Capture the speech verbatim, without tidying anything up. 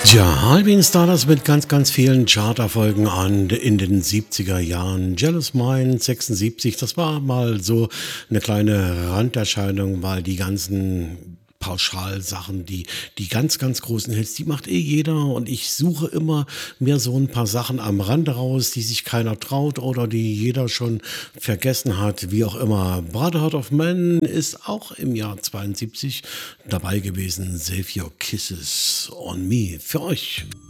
Ja, Alvin Stardust mit ganz, ganz vielen Charterfolgen an in den siebziger Jahren. Jealous Mind sechsundsiebzig, das war mal so eine kleine Randerscheinung, weil die ganzen Pauschalsachen, die die ganz, ganz großen Hits, die macht eh jeder und ich suche immer mir so ein paar Sachen am Rande raus, die sich keiner traut oder die jeder schon vergessen hat, wie auch immer. Brotherhood of Man ist auch im Jahr zweiundsiebzig dabei gewesen. Save Your Kisses on Me für euch.